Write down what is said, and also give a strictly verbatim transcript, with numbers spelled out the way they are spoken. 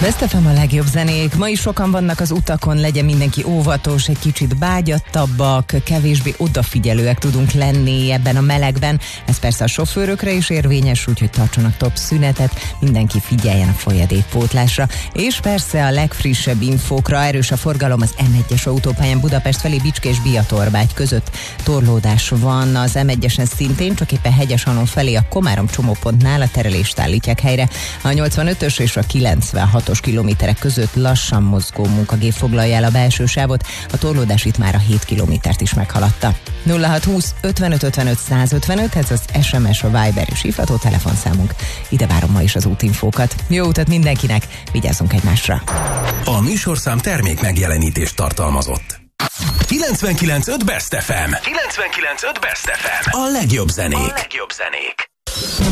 Best ef em a legjobb zenék. Ma is sokan vannak az utakon, legyen mindenki óvatos, egy kicsit bágyattabbak, kevésbé odafigyelőek tudunk lenni ebben a melegben. Ez persze a sofőrökre is érvényes, úgyhogy tartsanak több szünetet, mindenki figyeljen a folyadékpótlásra. És persze a legfrissebb infókra, erős a forgalom az em egyes autópályán Budapest felé Bicske és Biatorbágy között. Torlódás van az em egyesen szintén, csak éppen Hegyesalon felé a Komárom csomópontnál a terelést állítják helyre. A nyolcvanötös és a kilencvenhatos kilométerek között lassan mozgó munkagép foglalja el a belső sávot, a torlódás itt már a hét kilométert is meghaladta. nulla hat húsz ötvenöt ötvenöt száz ötvenöt, ez az es em es, a Viber és hívható telefonszámunk. Ide várom ma is az útinfókat. Jó utat mindenkinek, vigyázzunk egymásra! A műsorszám termék megjelenítést tartalmazott. kilencvenkilenc pont öt Best ef em. kilencvenkilenc pont öt Best ef em. A legjobb zenék. A legjobb zenék.